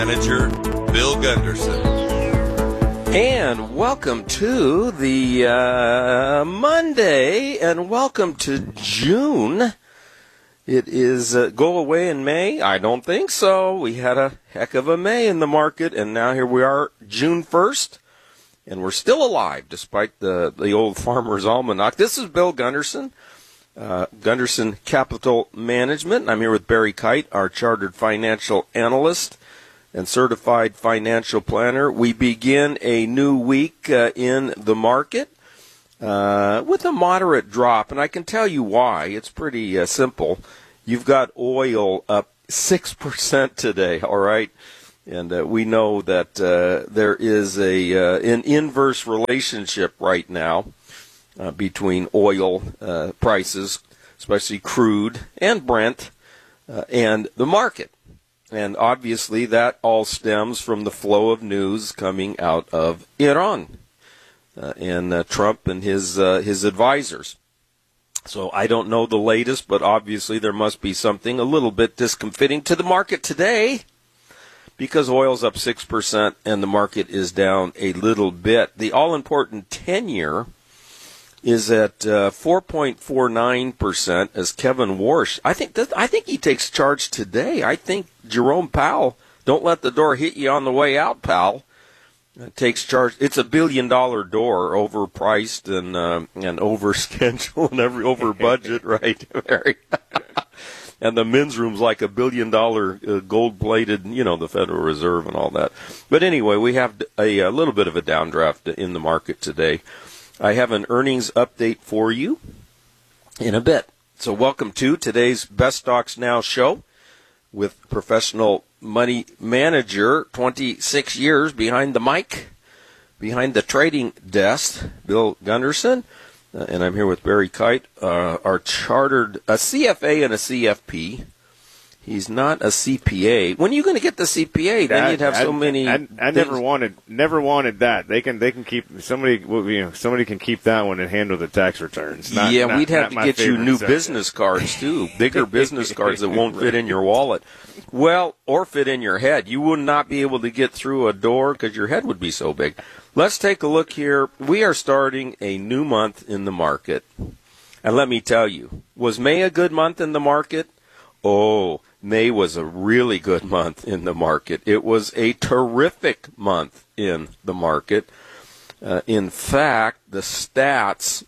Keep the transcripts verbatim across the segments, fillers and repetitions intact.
Manager Bill Gunderson. And welcome to the uh, Monday, and welcome to June. It is uh, go away in May? I don't think so. We had a heck of a May in the market, and now here we are, June first, and we're still alive despite the, the old Farmer's Almanac. This is Bill Gunderson, uh, Gunderson Capital Management. I'm here with Barry Kite, our chartered financial analyst and certified financial planner. We begin a new week uh, in the market uh, with a moderate drop, and I can tell you why. It's pretty uh, simple. You've got oil up six percent today, all right? And uh, we know that uh, there is a uh, an inverse relationship right now uh, between oil uh, prices, especially crude and Brent, uh, and the market. And obviously that all stems from the flow of news coming out of Iran uh, and uh, Trump and his uh, his advisors. So I don't know the latest, but obviously there must be something a little bit discomfiting to the market today because oil's up six percent and the market is down a little bit. The all-important ten-year is at uh, four point four nine percent as Kevin Warsh. I think that, I think he takes charge today. I think Jerome Powell, don't let the door hit you on the way out, pal, uh, takes charge. It's a billion-dollar door, overpriced and uh, and over schedule and every over budget, right? Very. And the men's room's like a billion-dollar uh, gold-plated, you know, the Federal Reserve and all that. But anyway, we have a, a little bit of a downdraft in the market today. I have an earnings update for you in a bit. So welcome to today's Best Stocks Now show with professional money manager, twenty-six years behind the mic, behind the trading desk, Bill Gunderson. Uh, and I'm here with Barry Kite, uh, our chartered, a C F A and a C F P. He's not a C P A. When are you going to get the C P A? Then I, you'd have I, so many. I, I never wanted, never wanted that. They can, they can keep somebody. You know, somebody can keep that one and handle the tax returns. Not, yeah, not, we'd have to get you new subject. business cards too, bigger business cards that won't fit in your wallet. Well, or fit in your head. You would not be able to get through a door because your head would be so big. Let's take a look here. We are starting a new month in the market, and let me tell you, was May a good month in the market? Oh. May was a really good month in the market. It was a terrific month in the market. Uh, in fact, the stats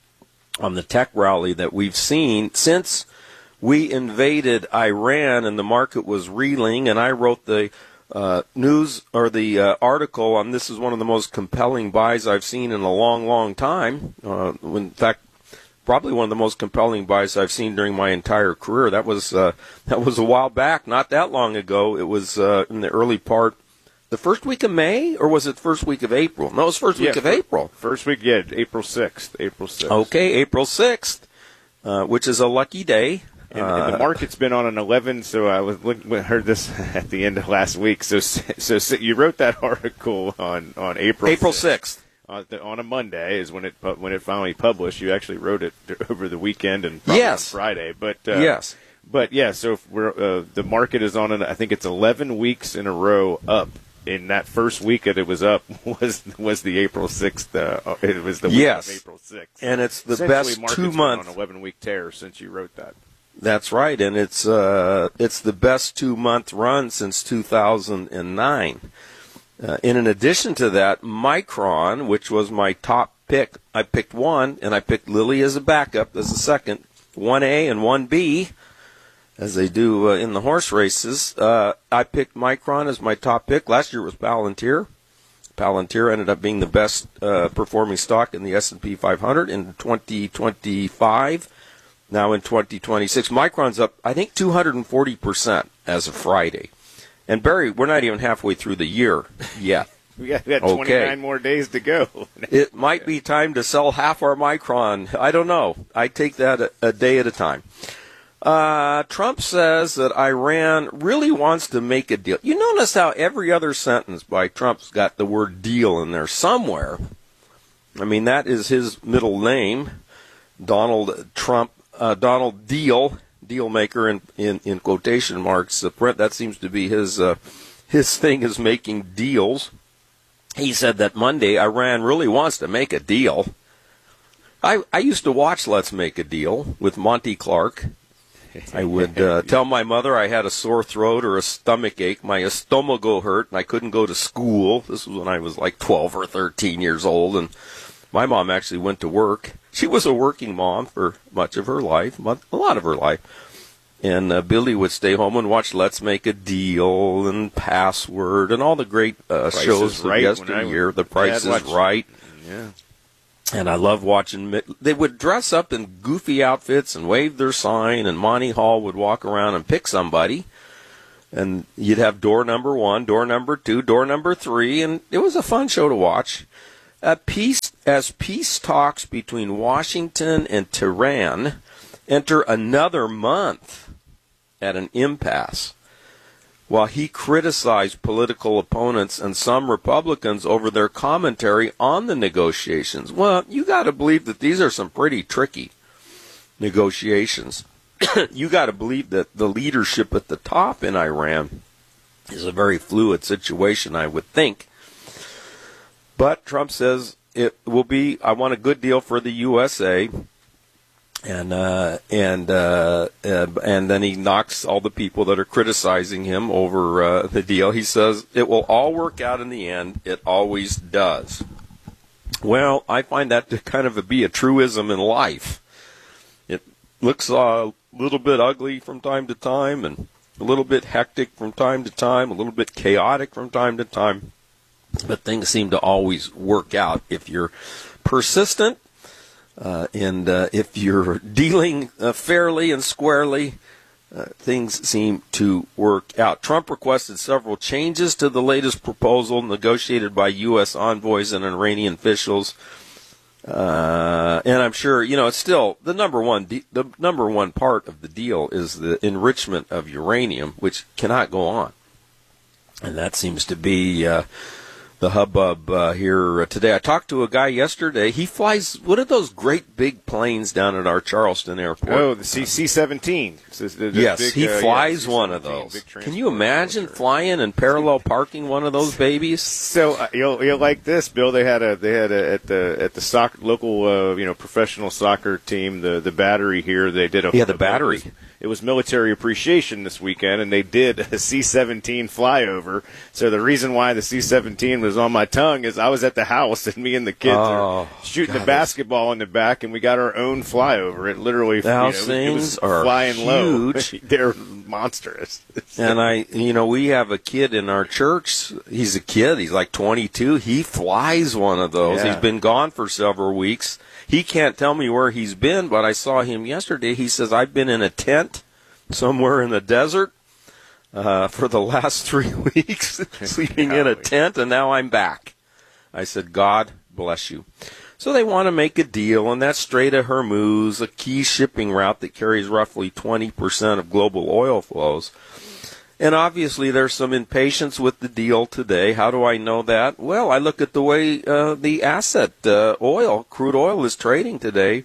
on the tech rally that we've seen since we invaded Iran and the market was reeling, and I wrote the uh, news or the uh, article on this is one of the most compelling buys I've seen in a long, long time. Uh, in fact, probably one of the most compelling buys I've seen during my entire career. That was uh, that was a while back, not that long ago. It was uh, in the early part, the first week of May, or was it first week of April? No, it was first week yeah, of April. First week, yeah, April sixth. April sixth. Okay, April sixth, uh, which is a lucky day. And, and the market's been on an eleven, so I was looking, heard this at the end of last week. So, so, so you wrote that article on, on April April sixth. Uh, the, on a Monday is when it when it finally published. You actually wrote it over the weekend and probably yes. on Friday. But uh, yes, but yeah. So if we're uh, the market is on an, I think it's eleven weeks in a row up. In that first week that it was up was was the April sixth. Uh, it was the week yes. of April sixth, and it's the best two month on eleven week tear since you wrote that. That's right, and it's uh, it's the best two month run since two thousand nine. Uh, in addition to that, Micron, which was my top pick, I picked one, and I picked Lilly as a backup as a second, one A and one B, as they do uh, in the horse races. Uh, I picked Micron as my top pick. Last year it was Palantir. Palantir ended up being the best uh, performing stock in the S and P five hundred in twenty twenty-five. Now in twenty twenty-six, Micron's up, I think, two hundred forty percent as of Friday. And, Barry, we're not even halfway through the year yet. We got, we got twenty-nine okay. more days to go. It might be time to sell half our Micron. I don't know. I take that a, a day at a time. Uh, Trump says that Iran really wants to make a deal. You notice how every other sentence by Trump's got the word deal in there somewhere. I mean, that is his middle name, Donald Trump, uh, Donald Deal. Deal maker in, in, in quotation marks. Uh, Brent, that seems to be his uh, his thing is making deals. He said that Monday Iran really wants to make a deal. I, I used to watch Let's Make a Deal with Monty Clark. I would uh, tell my mother I had a sore throat or a stomach ache. My estomago hurt, and I couldn't go to school. This was when I was like twelve or thirteen years old, and my mom actually went to work. She was a working mom for much of her life, a lot of her life. And uh, Billy would stay home and watch Let's Make a Deal and Password and all the great uh, shows of Right yesteryear. The Price is watched, Right. Yeah. And I love watching. They would dress up in goofy outfits and wave their sign, and Monty Hall would walk around and pick somebody. And you'd have door number one, door number two, door number three, and it was a fun show to watch. Uh, peace, as peace talks between Washington and Tehran enter another month at an impasse, while he criticized political opponents and some Republicans over their commentary on the negotiations. Well, you got to believe that these are some pretty tricky negotiations. You got to believe that the leadership at the top in Iran is a very fluid situation, I would think. But Trump says it will be, I want a good deal for the U S A. And uh, and uh, and and then he knocks all the people that are criticizing him over uh, the deal. He says it will all work out in the end. It always does. Well, I find that to kind of be a truism in life. It looks a little bit ugly from time to time, and a little bit hectic from time to time, a little bit chaotic from time to time. But things seem to always work out if you're persistent. Uh, and uh, if you're dealing uh, fairly and squarely, uh, things seem to work out. Trump requested several changes to the latest proposal negotiated by U S envoys and Iranian officials. Uh, and I'm sure, you know, it's still the number one, de- the number one part of the deal is the enrichment of uranium, which cannot go on. And that seems to be uh, the hubbub uh, here uh, today. I talked to a guy yesterday. He flies, what are those great big planes down at our Charleston airport? Oh, the C seventeen. Yes, big, he uh, flies yeah, one of those. Can you imagine flying and parallel parking one of those babies? So uh, you'll you'll like this, Bill. They had a they had a, at the at the soccer local uh, you know professional soccer team, the the Battery here. They did a yeah the a, Battery. It was, it was military appreciation this weekend, and they did a C seventeen flyover. So the reason why the C seventeen was on my tongue is I was at the house, and me and the kids oh, are shooting God, the basketball in the back, and we got our own flyover. It literally those you know, things it was are flying huge. low. They're monstrous. And I, you know, we have a kid in our church. He's a kid. He's like twenty-two. He flies one of those. Yeah. He's been gone for several weeks. He can't tell me where he's been, but I saw him yesterday. He says, I've been in a tent somewhere in the desert uh, for the last three weeks, sleeping in a tent, and now I'm back. I said, God bless you. So they want to make a deal, and that's Strait of Hormuz, a key shipping route that carries roughly twenty percent of global oil flows. And obviously there's some impatience with the deal today. How do I know that? Well, I look at the way uh, the asset uh, oil, crude oil, is trading today.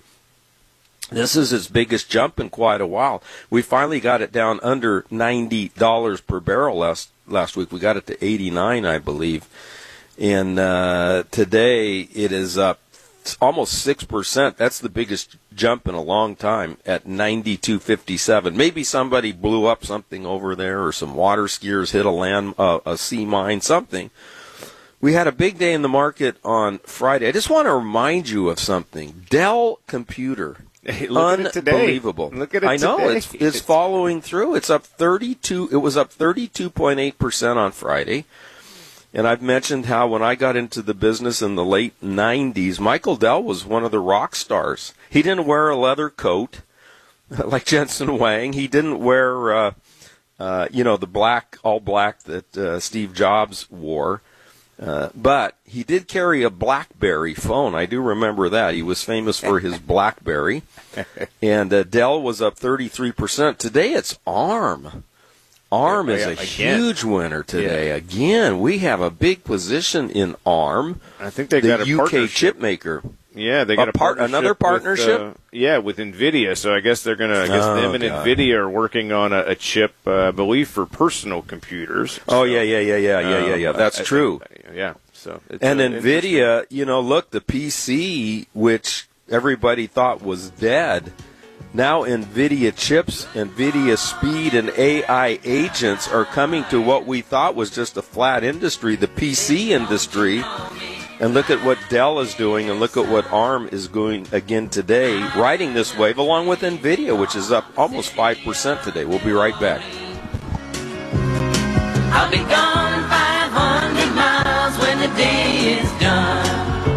This is its biggest jump in quite a while. We finally got it down under ninety dollars per barrel last, last week. We got it to eighty-nine, I believe. And uh, today it is up almost six percent. That's the biggest jump in a long time at ninety-two fifty-seven. Maybe somebody blew up something over there, or some water skiers hit a land, uh, a sea mine, something. We had a big day in the market on Friday. I just want to remind you of something. Dell Computer. Hey, look Unbelievable. At it today. Look at it I know today. it's it's following through. It's up thirty-two. It was up thirty-two point eight percent on Friday. And I've mentioned how when I got into the business in the late nineties, Michael Dell was one of the rock stars. He didn't wear a leather coat like Jensen Wang. He didn't wear, uh, uh, you know, the black, all black that uh, Steve Jobs wore. Uh, but he did carry a BlackBerry phone. I do remember that. He was famous for his BlackBerry. And uh, Dell was up thirty-three percent. Today it's ARM. ARM is a Again. huge winner today. Yeah. Again, we have a big position in ARM. I think they the got a U K chip maker. Yeah, they got a a part, partnership another partnership. With, uh, yeah, with NVIDIA. So I guess they're going to. I guess Oh, them and God. NVIDIA are working on a, a chip, uh, I believe, for personal computers. Oh So, yeah, yeah, yeah, yeah, yeah, yeah, yeah. um, That's I- I- true. yeah. So it's, And uh, NVIDIA, you know, look, the P C, which everybody thought was dead, now NVIDIA chips, NVIDIA speed, and A I agents are coming to what we thought was just a flat industry, the P C industry. And look at what Dell is doing, and look at what ARM is doing again today, riding this wave along with NVIDIA, which is up almost five percent today. We'll be right back. I'll be gone five hundred miles when the day is done.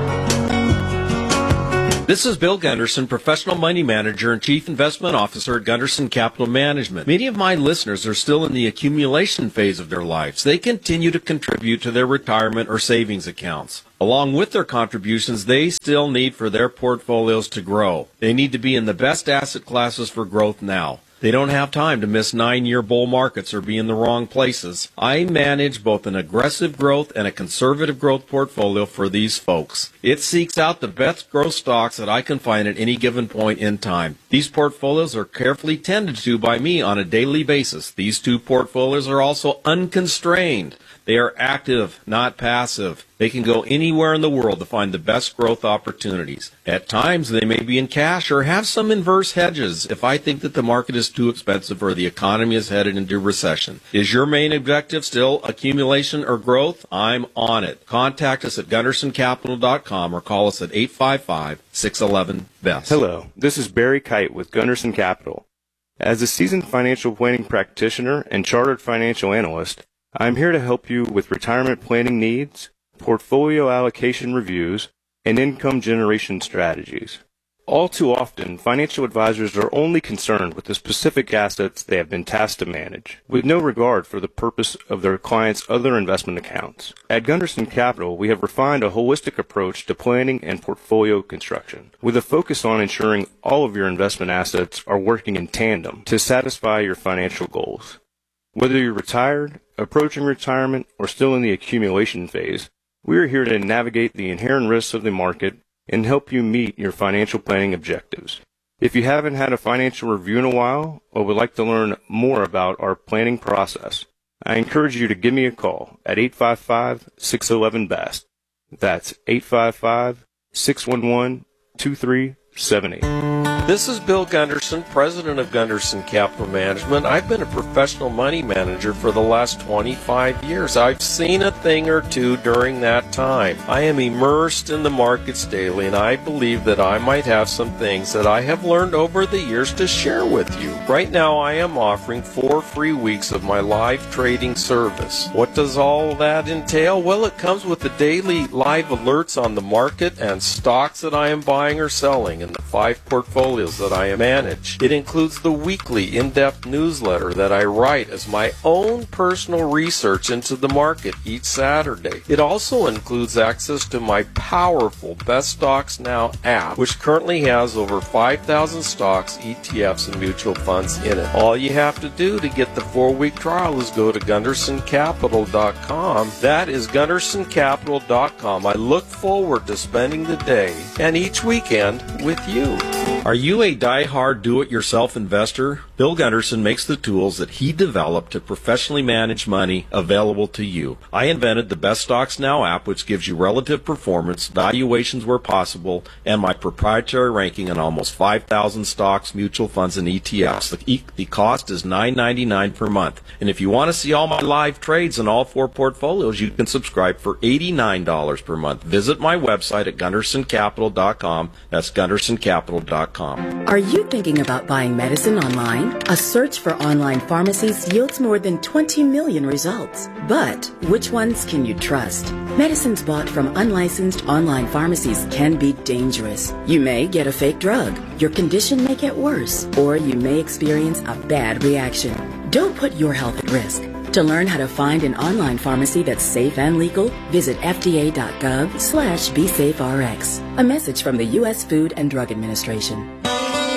This is Bill Gunderson, Professional Money Manager and Chief Investment Officer at Gunderson Capital Management. Many of my listeners are still in the accumulation phase of their lives. They continue to contribute to their retirement or savings accounts. Along with their contributions, they still need for their portfolios to grow. They need to be in the best asset classes for growth now. They don't have time to miss nine-year bull markets or be in the wrong places. I manage both an aggressive growth and a conservative growth portfolio for these folks. It seeks out the best growth stocks that I can find at any given point in time. These portfolios are carefully tended to by me on a daily basis. These two portfolios are also unconstrained. They are active, not passive. They can go anywhere in the world to find the best growth opportunities. At times, they may be in cash or have some inverse hedges if I think that the market is too expensive or the economy is headed into recession. Is your main objective still accumulation or growth? I'm on it. Contact us at gunderson capital dot com or call us at eight five five, six one one, B E S T. Hello, this is Barry Kite with Gunderson Capital. As a seasoned financial planning practitioner and chartered financial analyst, I am here to help you with retirement planning needs, portfolio allocation reviews, and income generation strategies. All too often, financial advisors are only concerned with the specific assets they have been tasked to manage, with no regard for the purpose of their clients' other investment accounts. At Gunderson Capital, we have refined a holistic approach to planning and portfolio construction, with a focus on ensuring all of your investment assets are working in tandem to satisfy your financial goals. Whether you're retired, approaching retirement, or still in the accumulation phase, we are here to navigate the inherent risks of the market and help you meet your financial planning objectives. If you haven't had a financial review in a while or would like to learn more about our planning process, I encourage you to give me a call at eight five five, six one one, B E S T. That's eight five five, six one one, two three seven eight. This is Bill Gunderson, president of Gunderson Capital Management. I've been a professional money manager for the last twenty-five years. I've seen a thing or two during that time. I am immersed in the markets daily, and I believe that I might have some things that I have learned over the years to share with you. Right now, I am offering four free weeks of my live trading service. What does all that entail? Well, it comes with the daily live alerts on the market and stocks that I am buying or selling in the five portfolios that I manage. It includes the weekly in-depth newsletter that I write as my own personal research into the market each Saturday. It also includes access to my powerful Best Stocks Now app, which currently has over five thousand stocks, E T Fs, and mutual funds in it. All you have to do to get the four-week trial is go to gunderson capital dot com. That is gunderson capital dot com. I look forward to spending the day and each weekend with you. Are you a die-hard do-it-yourself investor? Bill Gunderson makes the tools that he developed to professionally manage money available to you. I invented the Best Stocks Now app, which gives you relative performance, valuations where possible, and my proprietary ranking on almost five thousand stocks, mutual funds, and E T Fs. The, e- the cost is nine ninety-nine per month. And if you want to see all my live trades in all four portfolios, you can subscribe for eighty-nine dollars per month. Visit my website at gunderson capital dot com. That's gunderson capital dot com. Are you thinking about buying medicine online? A search for online pharmacies yields more than twenty million results. But which ones can you trust? Medicines bought from unlicensed online pharmacies can be dangerous. You may get a fake drug, your condition may get worse, or you may experience a bad reaction. Don't put your health at risk. To learn how to find an online pharmacy that's safe and legal, visit F D A dot gov slash B safe R X. A message from the U S Food and Drug Administration.